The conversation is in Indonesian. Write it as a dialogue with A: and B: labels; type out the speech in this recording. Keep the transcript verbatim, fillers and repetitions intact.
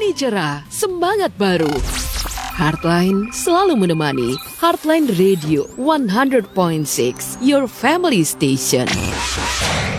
A: hati cerah, semangat baru. Heartline selalu menemani. Heartline Radio one hundred point six, your family station.